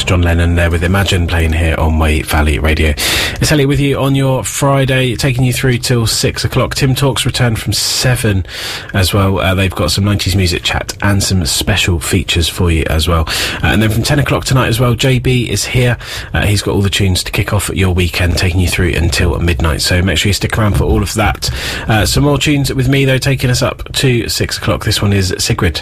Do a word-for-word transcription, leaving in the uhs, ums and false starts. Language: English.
John Lennon there with Imagine playing here on Way Valley Radio. It's Elliot with you on your Friday, taking you through till six o'clock. Tim Talks return from seven as well. Uh, they've got some nineties music chat and some special features for you as well. Uh, and then from ten o'clock tonight as well, J B is here. Uh, he's got all the tunes to kick off your weekend, taking you through until midnight. So make sure you stick around for all of that. Uh, some more tunes with me though, taking us up to six o'clock. This one is Sigrid.